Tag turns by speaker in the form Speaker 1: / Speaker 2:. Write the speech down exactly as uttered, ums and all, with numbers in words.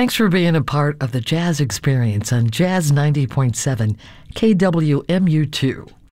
Speaker 1: Thanks for being a part of the Jazz Experience on Jazz ninety point seven K W M U two.